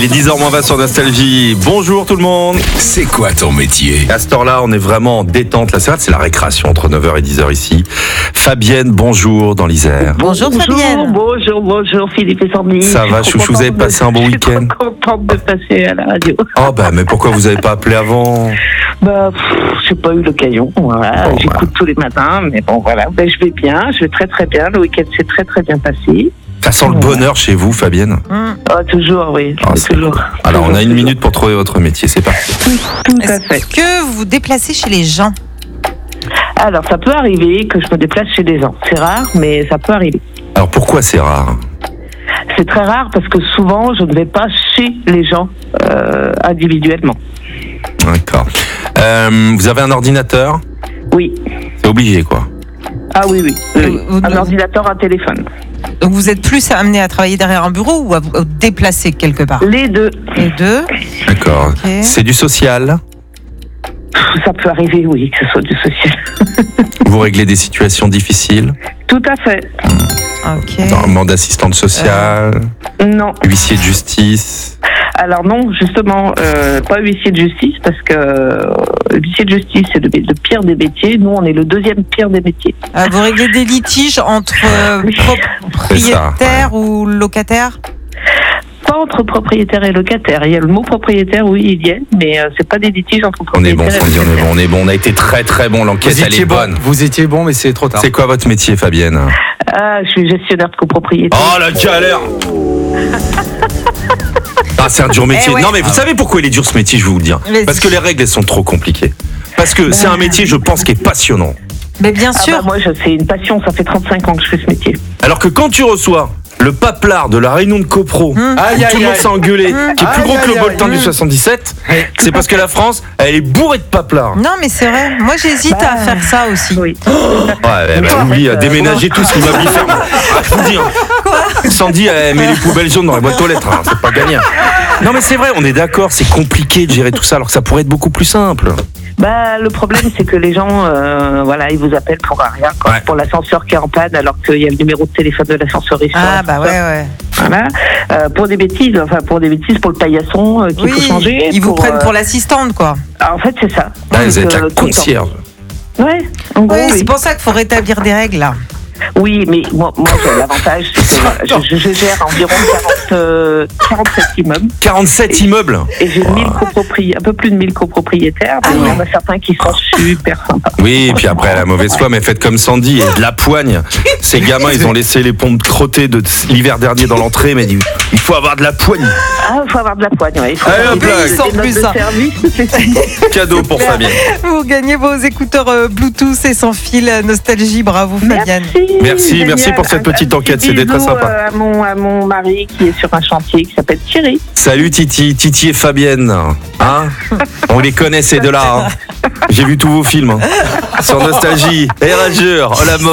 Il est 10h20 sur Nostalgie. Bonjour tout le monde. C'est quoi ton métier? À cette heure-là, on est vraiment en détente. Là, c'est la récréation entre 9h et 10h ici. Fabienne, bonjour dans l'Isère. Bonjour Fabienne. Bonjour Philippe et Sandy. Ça va, chouchou, vous avez passé un bon week-end? Je suis trop contente de passer à la radio. Oh bah, mais pourquoi vous avez pas appelé avant? J'ai pas eu l'occasion. Voilà. Bon, J'écoute tous les matins, mais bon voilà. Je vais bien, je vais très très bien. Le week-end s'est très très bien passé. Ça sent le bonheur chez vous, Fabienne? Toujours, oui. Toujours. Alors, on a une minute pour trouver votre métier, c'est parti. Tout à fait. Est-ce que vous vous déplacez chez les gens? Alors, ça peut arriver que je me déplace chez des gens. C'est rare, mais ça peut arriver. Alors, pourquoi c'est rare? C'est très rare parce que souvent, je ne vais pas chez les gens individuellement. D'accord. Vous avez un ordinateur? Oui. C'est obligé, quoi. Ah oui. Vous- Un ordinateur, un téléphone. Donc vous êtes plus amené à travailler derrière un bureau ou à vous déplacer quelque part? Les deux. Les deux. D'accord. Ok. C'est du social? Ça peut arriver, oui, que ce soit du social. Vous réglez des situations difficiles? Tout à fait. Ok. Normalement d'assistante sociale, Non. huissier de justice. Alors non, justement, pas huissier de justice, parce que huissier de justice, c'est le pire des métiers. Nous, on est le deuxième pire des métiers. Vous réglez des litiges entre propriétaires ou locataires? Pas entre propriétaire et locataire. Il y a le mot propriétaire, oui, il y est, mais c'est pas des litiges entre On est propriétaires bon, et Sandy, locataire. on est bon. On a été très très bon. L'enquête, elle est bonne. Vous étiez bon, mais c'est trop tard. C'est quoi votre métier, Fabienne? Ah, je suis gestionnaire de copropriété. Oh la galère! Ah, c'est un dur métier. Eh ouais. Non, mais vous savez pourquoi il est dur ce métier, je vais vous le dire. Vas-y. Parce que les règles, elles sont trop compliquées. Parce que c'est un métier, je pense, qui est passionnant. Mais bien Ah sûr. bah, moi, c'est une passion, ça fait 35 ans que je fais ce métier. Alors que quand tu reçois le paplard de la réunion de copro, où Aïe, tout le monde aïe, s'est engueulé, qui est plus Aïe, gros que le aïe, Boltin aïe. du 77, c'est parce que la France, elle est bourrée de paplards. Non mais c'est vrai. Moi j'hésite à faire ça aussi. Oui. Ouais, oublie, déménager tout ce l'immeuble ferme. Ah, je vous dis, hein. Sandy, elle met les poubelles jaunes dans les boîtes aux lettres, hein, c'est pas gagné. Non mais c'est vrai, on est d'accord, c'est compliqué de gérer tout ça, alors que ça pourrait être beaucoup plus simple. Bah, le problème, c'est que les gens, voilà, ils vous appellent pour rien, quoi. Ouais. Pour l'ascenseur qui est en panne, alors qu'il y a le numéro de téléphone de l'ascenseur. Ah bah ouais. Voilà. Pour des bêtises, pour le paillasson qu'il faut changer. Ils vous prennent pour l'assistante quoi. En fait, c'est ça. Ah, vous Donc, êtes la tout le temps. concierge. Ouais, en gros, Oui, oui. c'est pour ça qu'il faut rétablir des règles là. Oui, mais moi j'ai l'avantage, c'est que je gère environ 47 immeubles. 47 immeubles. Et j'ai 1000 un peu plus de 1000 copropriétaires. Mais il y en a certains qui sont super sympas. Oui, et puis après, la mauvaise foi, mais faites comme Sandy et de la poigne. Ces gamins, ils ont laissé les pompes crottées de l'hiver dernier dans l'entrée, mais il faut avoir de la poigne. Ah, il faut avoir de la poigne, ouais. Il faut Allez, avoir hop des là. notes Ils sont de plus, hein. service, c'est ça. Cadeau pour Fabienne. Vous gagnez vos écouteurs Bluetooth et sans fil Nostalgie. Bravo Fabienne. Merci génial. pour cette petite Un enquête, petit c'était très bisou, sympa. À mon mari qui est sur un chantier qui s'appelle Thierry. Salut Titi et Fabienne. Hein, on les connaît ces deux-là. Hein. J'ai vu tous vos films. Hein. Sur Nostalgie. Et Rageur. Oh la mort.